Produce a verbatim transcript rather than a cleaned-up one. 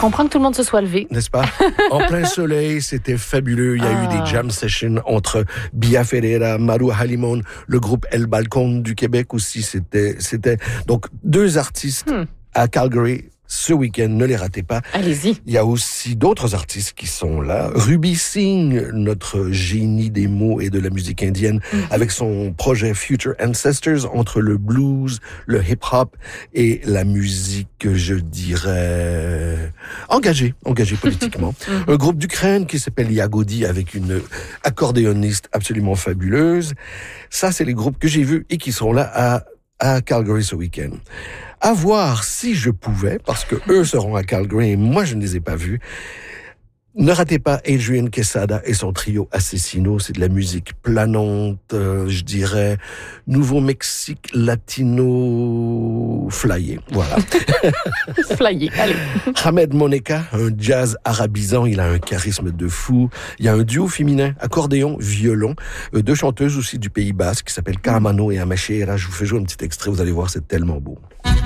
comprends que tout le monde se soit levé. N'est-ce pas? En plein soleil, c'était fabuleux. Il y a ah. eu des jam sessions entre Bia Ferreira, Maru Halimon, le groupe El Balcón du Québec aussi. C'était, c'était donc deux artistes hmm. à Calgary. Ce week-end, ne les ratez pas. Allez-y. Il y a aussi d'autres artistes qui sont là. Ruby Singh, notre génie des mots et de la musique indienne, mm-hmm. avec son projet Future Ancestors, entre le blues, le hip-hop et la musique, je dirais, engagée, engagée politiquement. mm-hmm. Un groupe d'Ukraine qui s'appelle Yagodi, avec une accordéoniste absolument fabuleuse. Ça, c'est les groupes que j'ai vus et qui sont là à, à Calgary ce week-end. À voir si je pouvais, parce que eux seront à Calgary et moi je ne les ai pas vus. Ne ratez pas Adrian Quesada et son trio Asesino, c'est de la musique planante, euh, je dirais, Nouveau-Mexique latino flyé, voilà. Flyé, allez. Hamed Moneka, un jazz arabisant, il a un charisme de fou. Il y a un duo féminin, accordéon, violon, euh, deux chanteuses aussi du Pays Basque qui s'appellent Kamano et Amachera. Je vous fais jouer un petit extrait, vous allez voir, c'est tellement beau.